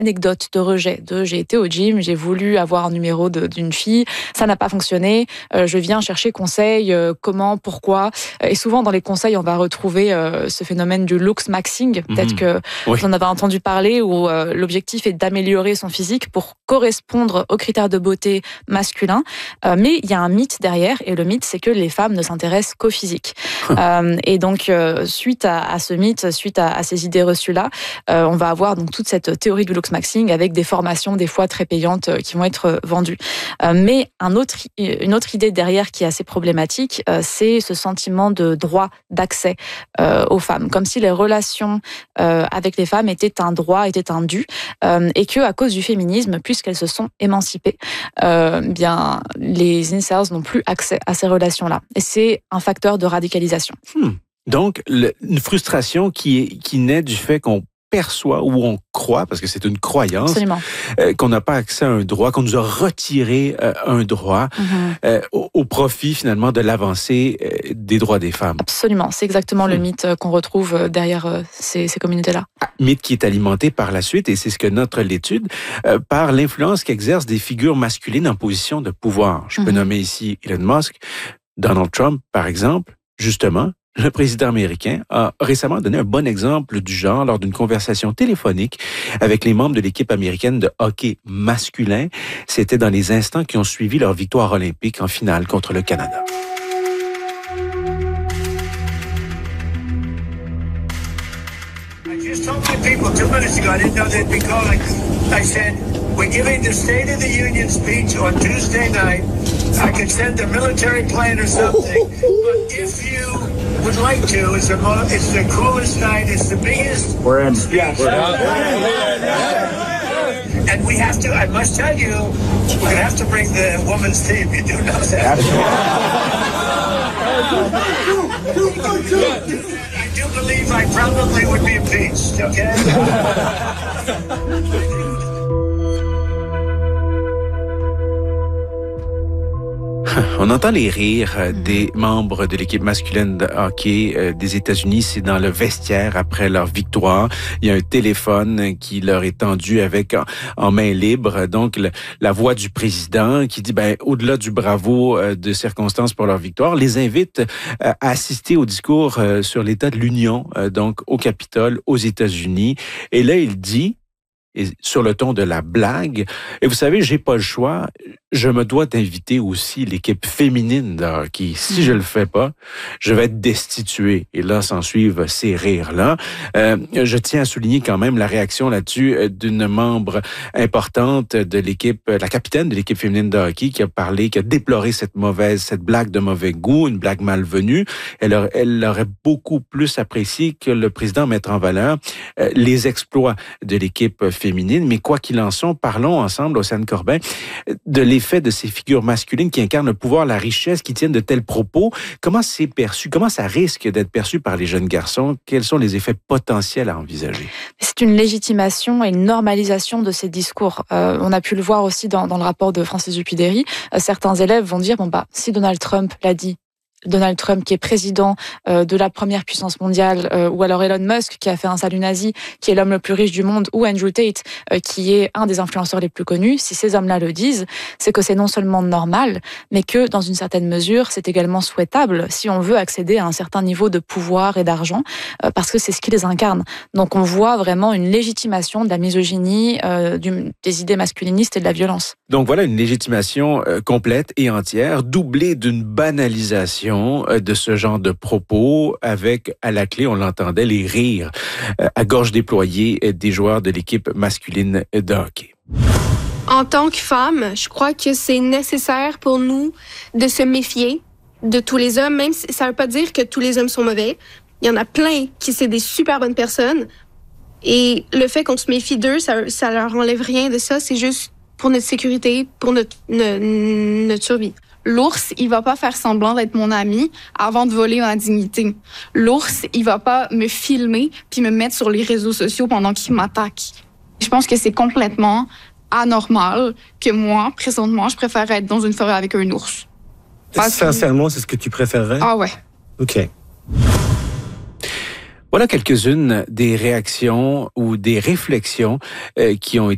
anecdote de rejet. J'ai été au gym, j'ai voulu avoir un numéro d'une fille, ça n'a pas fonctionné, je viens chercher conseil, comment, pourquoi. Et souvent dans les conseils, on va retrouver ce phénomène du looks maxing. Peut-être que vous en avez entendu parler, où l'objectif est d'améliorer son physique pour correspondre aux critères de beauté masculins. Mais il y a un mythe derrière, et le mythe, c'est que les femmes ne s'intéressent qu'au physique. Et donc, suite à ce mythe, suite à ces idées reçues-là, on va avoir donc toute cette théorie du looks maxing avec des formations des fois très payantes qui vont être vendues. Mais une autre idée derrière qui est assez problématique, c'est ce sentiment de droit d'accès aux femmes, comme si les relations avec les femmes étaient un droit, étaient un dû, et que à cause du féminisme, puisqu'elles se sont émancipées, bien les incels n'ont plus accès à ces relations-là. Et c'est un facteur de radicalisation. Donc, une frustration qui naît du fait qu'on perçoit ou on croit, parce que c'est une croyance, qu'on n'a pas accès à un droit, qu'on nous a retiré un droit au profit finalement de l'avancée des droits des femmes. Absolument, c'est exactement le mythe qu'on retrouve derrière ces communautés-là. Mythe qui est alimenté par la suite, et c'est ce que note l'étude, par l'influence qu'exercent des figures masculines en position de pouvoir. Je peux nommer ici Elon Musk, Donald Trump par exemple, justement. Le président américain a récemment donné un bon exemple du genre lors d'une conversation téléphonique avec les membres de l'équipe américaine de hockey masculin. C'était dans les instants qui ont suivi leur victoire olympique en finale contre le Canada. I just told my people 2 minutes ago, I didn't know they'd be calling. I said, we're giving the State of the Union speech on Tuesday night. I could send a military plane or something. But if you would like to, it's the coolest night. It's the biggest. We're in. Yes. And we have to, I must tell you, we're going to have to bring the women's team. You do know that. I do believe I probably would be impeached, okay? On entend les rires des membres de l'équipe masculine de hockey des États-Unis. C'est dans le vestiaire après leur victoire. Il y a un téléphone qui leur est tendu avec en main libre. Donc, la voix du président qui dit, au-delà du bravo de circonstances pour leur victoire, les invite à assister au discours sur l'état de l'Union, donc au Capitole, aux États-Unis. Et là, il dit, et sur le ton de la blague, et vous savez, j'ai pas le choix, je me dois d'inviter aussi l'équipe féminine de hockey. Si je le fais pas, je vais être destitué. Et là, s'en suivent ces rires-là. Je tiens à souligner quand même la réaction là-dessus d'une membre importante de l'équipe, la capitaine de l'équipe féminine de hockey, qui a déploré cette blague de mauvais goût, une blague malvenue. Elle aurait beaucoup plus apprécié que le président mette en valeur les exploits de l'équipe féminine. Mais quoi qu'il en soit, parlons ensemble, Océane Corbin, de l'effet de ces figures masculines qui incarnent le pouvoir, la richesse, qui tiennent de tels propos. Comment c'est perçu? Comment ça risque d'être perçu par les jeunes garçons? Quels sont les effets potentiels à envisager? C'est une légitimation et une normalisation de ces discours. On a pu le voir aussi dans le rapport de Francis Dupuytren. Certains élèves vont dire, si Donald Trump l'a dit, Donald Trump qui est président de la première puissance mondiale, ou alors Elon Musk qui a fait un salut nazi, qui est l'homme le plus riche du monde, ou Andrew Tate qui est un des influenceurs les plus connus, si ces hommes-là le disent, c'est que c'est non seulement normal, mais que dans une certaine mesure, c'est également souhaitable si on veut accéder à un certain niveau de pouvoir et d'argent, parce que c'est ce qui les incarne. Donc on voit vraiment une légitimation de la misogynie, des idées masculinistes et de la violence. Donc voilà une légitimation complète et entière, doublée d'une banalisation de ce genre de propos, avec à la clé, on l'entendait, les rires à gorge déployée des joueurs de l'équipe masculine de hockey. En tant que femme, je crois que c'est nécessaire pour nous de se méfier de tous les hommes, même si ça veut pas dire que tous les hommes sont mauvais. Il y en a plein qui sont des super bonnes personnes. Et le fait qu'on se méfie d'eux, ça leur enlève rien de ça. C'est juste pour notre sécurité, pour notre survie. L'ours, il va pas faire semblant d'être mon ami avant de voler ma dignité. L'ours, il va pas me filmer puis me mettre sur les réseaux sociaux pendant qu'il m'attaque. Je pense que c'est complètement anormal que moi, présentement, je préfère être dans une forêt avec un ours. Sincèrement, c'est ce que tu préférerais? Ah ouais. OK. Voilà quelques-unes des réactions ou des réflexions qui ont été